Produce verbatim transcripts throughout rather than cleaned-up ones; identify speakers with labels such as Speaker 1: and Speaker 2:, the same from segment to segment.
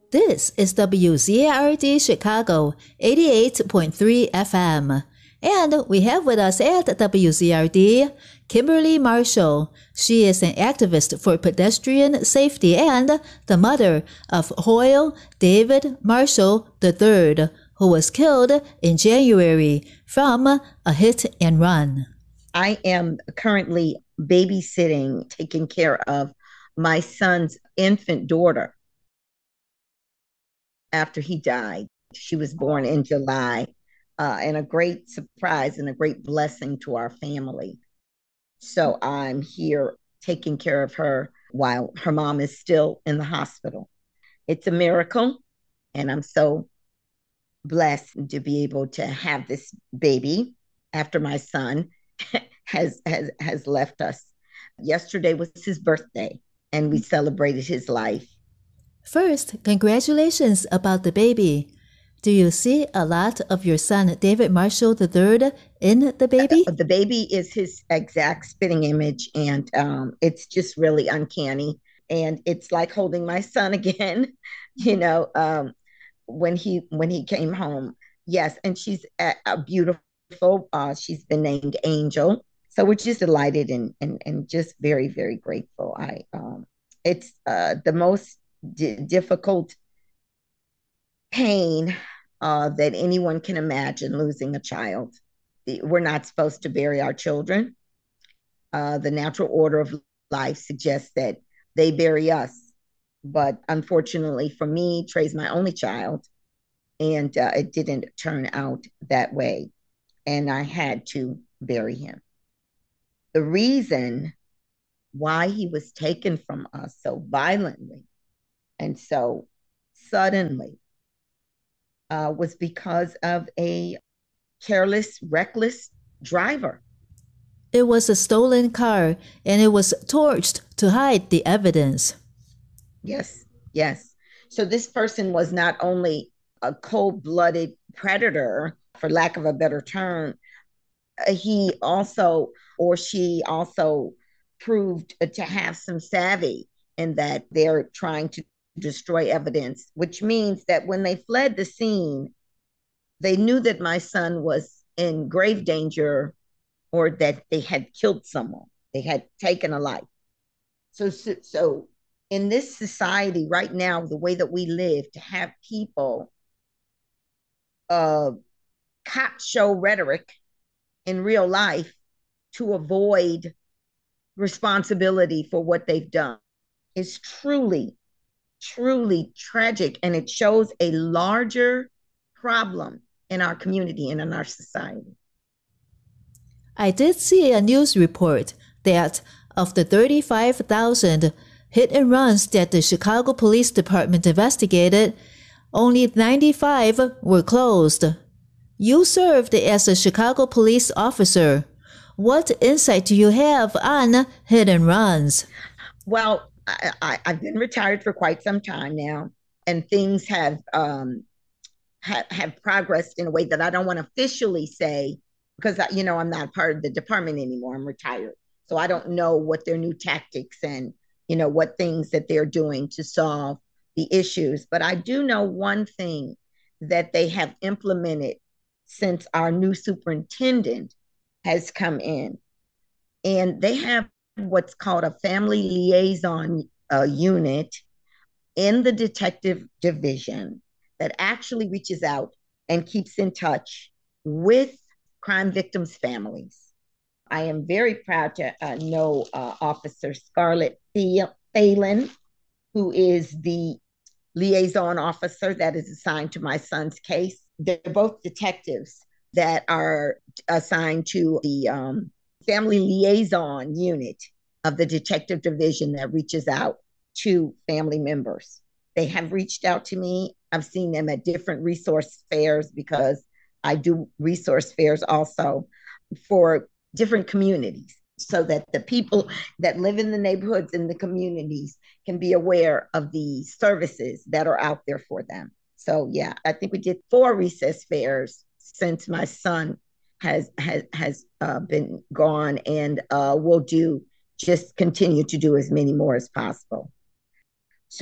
Speaker 1: This is W Z A R D Chicago eighty-eight point three F M. And we have with us at W Z R D, Kimberly Marshall. She is an activist for pedestrian safety and the mother of Hoyle David Marshall the third, who was killed in January from a hit and run.
Speaker 2: I am currently babysitting, taking care of my son's infant daughter after he died. She was born in July. Uh, and a great surprise and a great blessing to our family. So I'm here taking care of her while her mom is still in the hospital. It's a miracle, and I'm so blessed to be able to have this baby after my son has has has left us. Yesterday was his birthday, and we celebrated his life.
Speaker 1: First, congratulations about the baby. Do you see a lot of your son, David Marshall the third, in the baby?
Speaker 2: Uh, the baby is his exact spitting image, and um, it's just really uncanny. And it's like holding my son again, you know, um, when he when he came home. Yes, and she's a, a beautiful. Uh, she's been named Angel. So we're just delighted and and, and just very, very grateful. I um, It's uh, the most d- difficult pain uh, that anyone can imagine, losing a child. We're not supposed to bury our children. Uh, the natural order of life suggests that they bury us. But unfortunately for me, Trey's my only child, and uh, it didn't turn out that way. And I had to bury him. The reason why he was taken from us so violently and so suddenly Uh, was because of a careless, reckless driver.
Speaker 1: It was a stolen car, and it was torched to hide the evidence.
Speaker 2: Yes, yes. So this person was not only a cold-blooded predator, for lack of a better term, he also, or she also proved to have some savvy in that they're trying to destroy evidence, which means that when they fled the scene, they knew that my son was in grave danger or that they had killed someone. They had taken a life. So, so, so in this society right now, the way that we live, to have people uh, cop show rhetoric in real life to avoid responsibility for what they've done is truly truly tragic, and it shows a larger problem in our community and in our society.
Speaker 1: I did see a news report that of the thirty-five thousand hit and runs that the Chicago Police Department investigated, only ninety-five were closed. You served as a Chicago police officer. What insight do you have on hit and runs?
Speaker 2: Well, I, I, I've been retired for quite some time now, and things have um, ha, have progressed in a way that I don't want to officially say, because, you know, I'm not part of the department anymore. I'm retired. So I don't know what their new tactics and, you know, what things that they're doing to solve the issues. But I do know one thing that they have implemented since our new superintendent has come in, and they have what's called a family liaison uh, unit in the detective division that actually reaches out and keeps in touch with crime victims' families. I am very proud to uh, know uh, Officer Scarlett Phelan, who is the liaison officer that is assigned to my son's case. They're both detectives that are assigned to the um, family liaison unit of the detective division that reaches out to family members. They have reached out to me. I've seen them at different resource fairs because I do resource fairs also for different communities, so that the people that live in the neighborhoods and the communities can be aware of the services that are out there for them. So yeah, I think we did four recess fairs since my son has has has uh, been gone, and uh, we'll do just continue to do as many more as possible. So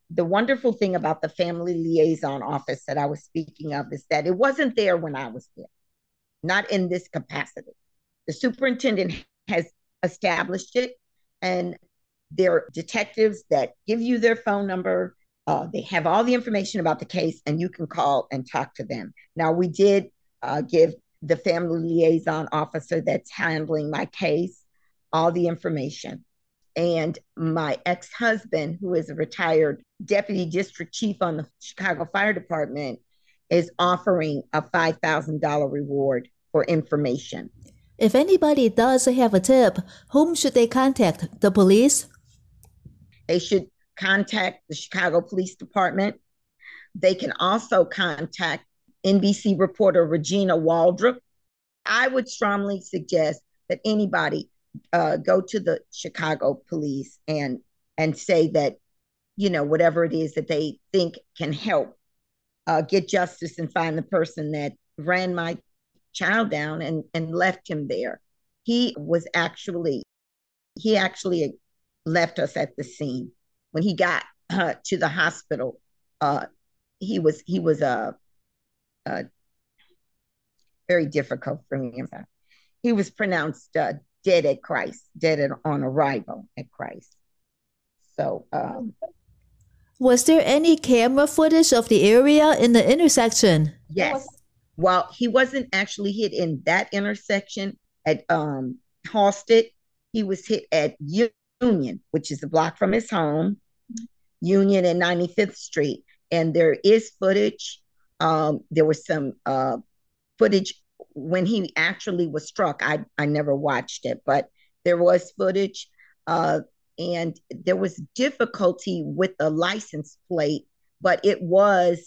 Speaker 2: the wonderful thing about the family liaison office that I was speaking of is that it wasn't there when I was there, not in this capacity. The superintendent has established it, and there are detectives that give you their phone number. Uh, they have all the information about the case, and you can call and talk to them. Now, we did uh, give the family liaison officer that's handling my case all the information. And my ex-husband, who is a retired deputy district chief on the Chicago Fire Department, is offering a five thousand dollars reward for information.
Speaker 1: If anybody does have a tip, whom should they contact? The police?
Speaker 2: They should contact the Chicago Police Department. They can also contact N B C reporter Regina Waldrop. I would strongly suggest that anybody uh, go to the Chicago police and and say that, you know, whatever it is that they think can help uh, get justice and find the person that ran my child down and, and left him there. He was actually, he actually left us at the scene. When he got uh, to the hospital, uh, he was, he was uh, uh, very difficult for me. He was pronounced uh, dead at Christ, dead at, on arrival at Christ. So, um,
Speaker 1: was there any camera footage of the area in the intersection?
Speaker 2: Yes. Well, he wasn't actually hit in that intersection at um, Halsted. He was hit at Union, which is a block from his home, Union and ninety-fifth Street. And there is footage. Um, there was some uh, footage when he actually was struck. I, I never watched it, but there was footage. Uh, and there was difficulty with the license plate, but it was